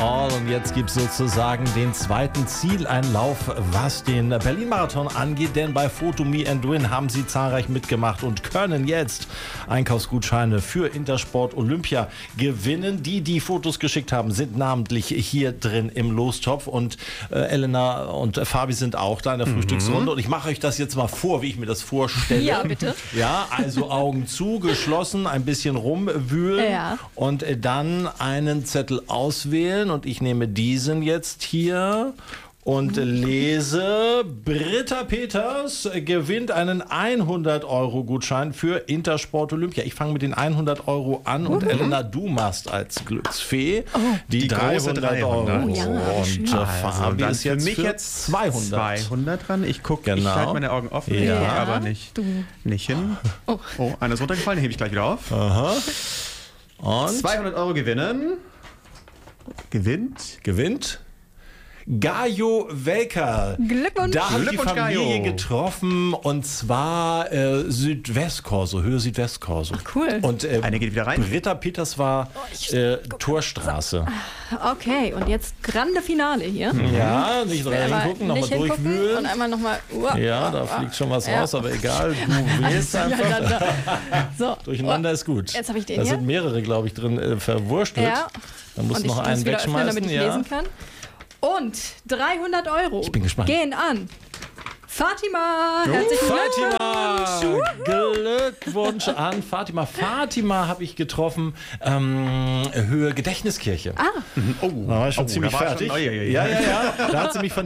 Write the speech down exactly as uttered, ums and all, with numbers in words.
All. Und jetzt gibt es sozusagen den zweiten Zieleinlauf, was den Berlin-Marathon angeht. Denn bei Photo Me and Win haben sie zahlreich mitgemacht und können jetzt Einkaufsgutscheine für Intersport Olympia gewinnen. Die, die Fotos geschickt haben, sind namentlich hier drin im Lostopf. Und äh, Elena und äh, Fabi sind auch da in der mhm. Frühstücksrunde. Und ich mache euch das jetzt mal vor, wie ich mir das vorstelle. Ja, bitte. Ja, also Augen zu, geschlossen, ein bisschen rumwühlen ja. und äh, dann einen Zettel auswählen. Und ich nehme diesen jetzt hier und lese: Britta Peters gewinnt einen hundert Euro Gutschein für Intersport Olympia. Ich fange mit den hundert Euro an und mhm. Elena, du machst als Glücksfee oh, die, die dreihundert Euro. Oh, ja, und äh, Fabi also, ist jetzt für mich für jetzt zweihundert. zweihundert dran. Ich gucke, genau. ich halte meine Augen offen, ja. ich aber nicht, nicht hin. Oh, oh einer ist runtergefallen, den hebe ich gleich wieder auf. Aha. Und zweihundert Euro gewinnen. Gewinnt. Gewinnt. Gajo Welker. Glückwunsch. Da habe ich die Familie Gajo. getroffen und zwar äh, Südwestkorso, Höhe Südwestkorso. Ach, cool. Und äh, eine geht wieder rein. Britta Peters war äh, Torstraße. Okay, und jetzt grande Finale hier. Mhm. Ja, nicht reingucken, nochmal durchwühlen. Und einmal nochmal. Uh, ja, da fliegt schon was ja. raus, aber egal, du wählst einfach. So. Durcheinander ist gut. Jetzt habe ich den Da hier. sind mehrere, glaube ich, drin äh, verwurstelt. Ja. Dann musst und du noch ich einen muss wieder öffnen, wegschmeißen. damit ich ja. lesen kann. Und dreihundert Euro ich bin gespannt. gehen an Fatima. Herzlichen Fatima! Glückwunsch! Glückwunsch an Fatima. Fatima habe ich getroffen, ähm, Höhe Gedächtniskirche. Ah. Oh, da war ich schon oh, ziemlich da war fertig. Schon, oh, ja, ja, ja, ja. ja, ja. Da hat sie mich von